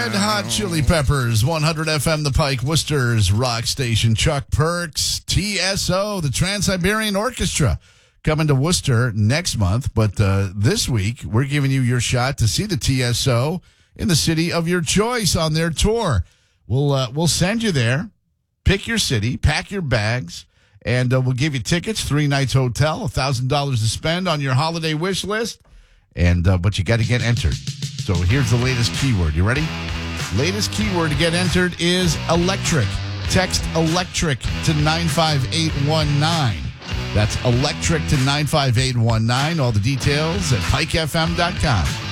Red Hot Chili Peppers, 100 FM The Pike, Worcester's rock station. Chuck Perks, TSO, the Trans-Siberian Orchestra, coming to Worcester next month. But this week, we're giving you your shot to see the TSO in the city of your choice on their tour. We'll send you there. Pick your city, pack your bags, and we'll give you tickets, 3 nights hotel, $1,000 to spend on your holiday wish list. And but you got to get entered. So here's the latest keyword. You ready? Latest keyword to get entered is electric. Text electric to 95819. That's electric to 95819. All the details at pikefm.com.